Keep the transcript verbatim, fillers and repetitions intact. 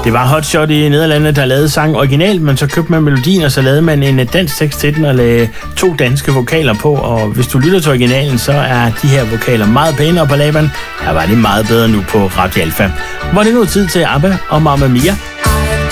Det var Hotshot i Nederlandene, der lavede sangen originalt, men så købte man melodien, og så lavede man en dansk tekst til den og lagde to danske vokaler på. Og hvis du lytter til originalen, så er de her vokaler meget pænere på Laban. Her var det meget bedre nu på Radio Alfa. Hvor er det nu tid til ABBA og Mamma Mia.